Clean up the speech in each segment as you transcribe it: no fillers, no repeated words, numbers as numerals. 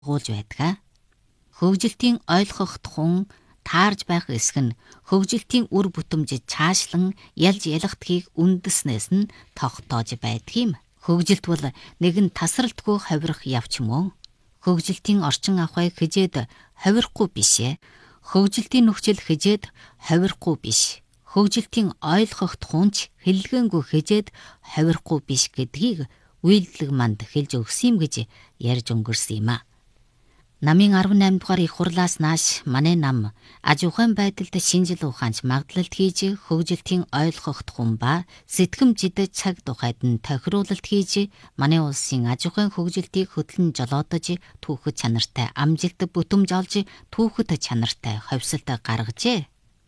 гуулж байдаг. Хөгжилтийн ойлгох тухун таарж байх эсэх нь хөгжилтийн үр бүтэмжид цаашлан ялж ялгдгийг үндэснээс нь тогтоож байдгийм. Хөгжилт бол нэгэн тасралтгүй ховирох явц мөн. Хөгжилтийн орчин авахыг хижээд ховирохгүй биш ээ. Хөгжилтийн нөхцөл хижээд ховирохгүй биш. Хөгжилтийн ойлгох тухунч хэллэгэнгүй хижээд ховирохгүй биш гэдгийг үйлдэлэг манд хэлж өгсөн юм гэж ярьж өнгөрсөн юм а. Намын 18 дугаар их хурлаас нааш манай нам аж ахуйн байдалд шинжил ухаанч магдлалт хийж хөгжилтийн ойлгох тухун ба сэтгэмжид цаг тухайд нь тохируулалт хийж манай улсын аж ахуйн хөгжилтийг хөтлөн жолоодож түүхэд чанартай амжилт бүтэмж олж түүхэд чанартай ховсолт гаргажээ.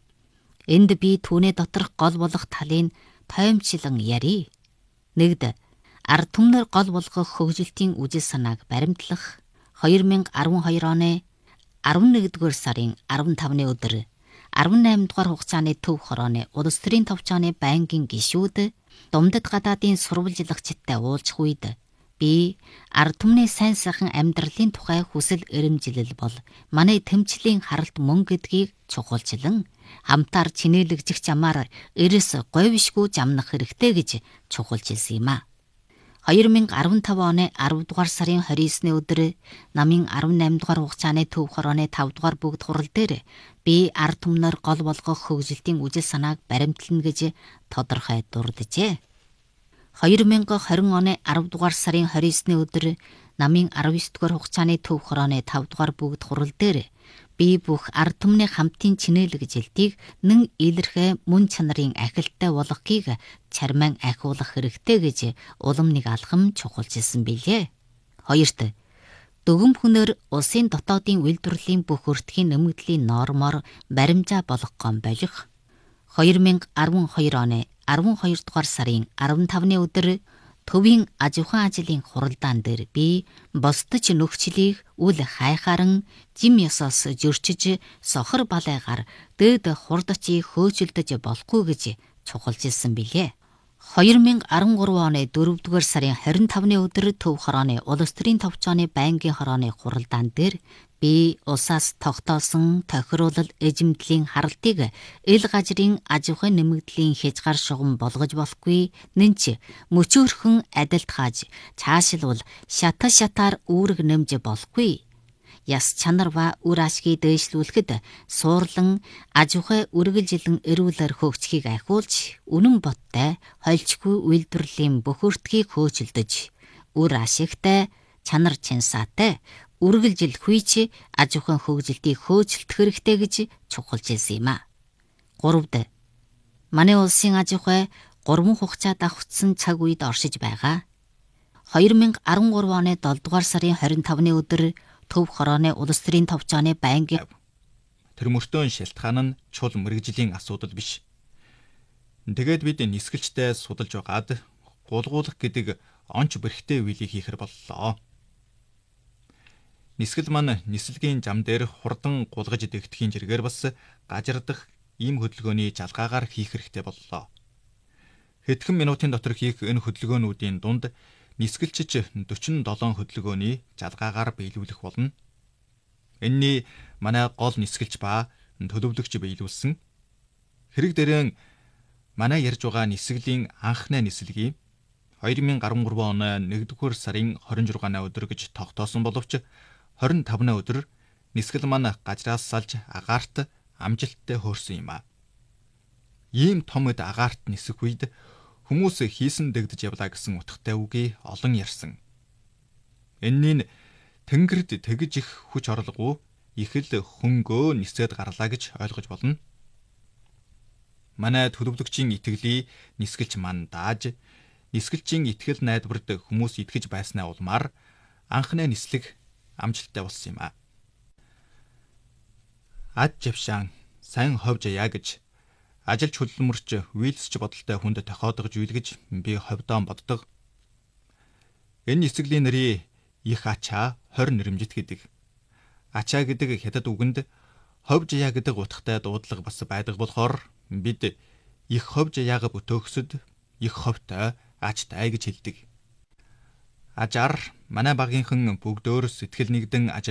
Энд би түүний доторх гол болох талын тоймчлан ярий. Нэгд ард түмнэр гол болгох хөгжилтийн үжил санааг баримтлах 2012 оны 11-р сарын 15-ны өдөр 18 дугаар хугацааны төв хорооны улс төрийн товчооны байнгын гишүүд Думдад гадаадын сурвалжлагчдтай уулзах үед би ард түмний сайн сайхан амьдралын тухай хүсэл эрмжилэл бол манай тэмцлийн харалт мөн гэдгийг чухалчлан хамтаар чинээлэгжих замаар эрс говьшгүй замнах хэрэгтэй гэж чухалчилсан юм а. 2015 оны 10 дугаар сарын 29-ны өдөр намын 18 дугаар хугацааны төв хорооны 5 дугаар бүгд хурал дээр би ард түмнэр гол болгох хөгжилтийн үжил санааг баримтлана гэж тодорхой дурджээ. 2020 оны 10 дугаар сарын 29-ны өдөр намын 19 дугаар хугацааны төв хорооны 5 дугаар бүгд хурал дээр би бүх ард түмний хамтын чинээлэгжилтийг нэн илэрхэ мөн чанарын ахилттай болгохыг чарман ахиулах хэрэгтэй гэж улам нэг алхам чухалчилсан билээ. Хоёрт дөгөм хүнээр улсын дотоодын үйлдвэрлэлийн бүх өртгийн нэмэгдлийн нормоор баримжаа болгох болох. 2012 оны 12 дугаар сарын 15-ны өдөр төвийн аж ахуйн ажлын хуралдаан дээр би босдож нөхцөлийг үл хайхааран жим ёсоос зөрчиж сохор балайгаар дээд хурдачийг хөөцөлдөж болохгүй гэж чухалчилсан билээ. 2013 оны 4-р сарын 25-ны өдөр төв хорооны улс төрийн товчооны байнгын хорооны хуралдаан дээр би улсаас тогтоосон тохируулал эзэмдлийн харалтыг ил газрын аж ахуйн нэмэгдлийн хязгаар шугам болгож болохгүй нэнч мөчөөрхөн адилт хааж цаашлбал шатаар үүрэг нэмж болохгүй. Яс чанар ба үр ашгийг дээшлүүлэхэд суурлан аж ахуй үргэлжилэн эрүүлэр хөгжихийг ахиулж үнэн боттой хольчгүй үйлдвэрлэлийн бүх өртгийг хөөцөлдөж үр ашигтай чанар чинсаатай үргэлжил хүйч аж ахуйн хөгжилтийг хөөцөлдөх хэрэгтэй гэж чухалчилсан юм а. 3-д манай улсын аж ахуй 3 хугацаа давхцсан цаг үед оршиж байгаа. 2013 оны 7 дугаар сарын 25-ны өдөр төв хорооны улс төрийн товчооны байнгын тэр мөртөө шалтгаан нь чул мэрэгжлийн асуудал биш. Тэгээд бид нисгэлжтэй судалж байгаад гулгуулах гэдэг онч бэрхтээ үйлийг хийхэр боллоо. Нисгэл маань нислэгийн зам дээр хурдан гулгаж дэгдэхийн зэрэгээр бас гажирдах ийм хөдөлгөөний жалгаагаар хийх хэрэгтэй боллоо. Хэдхэн минутын дотор хийх энэ хөдөлгөөнүүдийн дунд нисгэлчж 47 хөдөлгөөний жалгаагаар биелүүлэх болно. Энэний манай гол нисгэлч ба төлөвлөгч биелүүлсэн. Хэрэг дээрэн манай ярьж байгаа нисгэлийн анхны нислэгийг 2013 оны 1-р сарын 26-ны өдөр гэж тогтоосон боловч 25-ны өдөр нисгэл маань гажраас салж агаарт амжилттай хөөрсөн юм а. Ийм том эд агаарт нисэх үед хүмүүс хийсэн дэгдэж явлаа гэсэн утгатай үгийг олон ярьсан. Энэний тэнгэрд тэгж их хүч орлогоо их л хөнгөө нисээд гарлаа гэж ойлгож болно. Манай төлөвлөгчийн итгэлийг нисгэлч маань дааж, нисгэлчийн итгэл найдварт хүмүүс итгэж байснаа улмаар анхны нислэг амжилттай болсон юм а. Ад жившаан сайн ховж яа гэж ажилч хөдөлмөрч вийлсч бодолтой хүнд тохиодгож үйлгэж би ховдоон боддог. Энэ нисгэлийн нэрийг их ачаа 20 нэрмжит гэдэг. Ачаа гэдэг хятад үгэнд ховж яа гэдэг утгатай дуудлага бас байдаг болохоор бид их ховж яага бүтөөхсөд их ховтой ачтай гэж хэлдэг. Ажаар манай багийнхан бүгд өөр сэтгэл нэгдэн